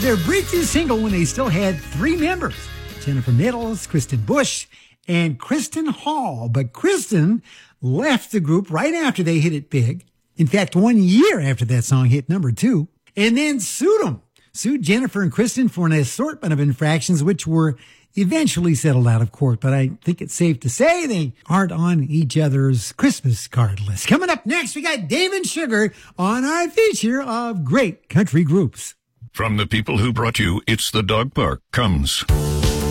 was their breakthrough single when they still had three members, Jennifer Nettles, Kristen Bush, and Kristen Hall. But Kristen left the group right after they hit it big. In fact, 1 year after that song hit number 2, and then sued Jennifer and Kristen for an assortment of infractions, which were eventually settled out of court. But I think it's safe to say they aren't on each other's Christmas card list. Coming up next, we got Dave and Sugar on our feature of great country groups. From the people who brought you It's the Dog Park comes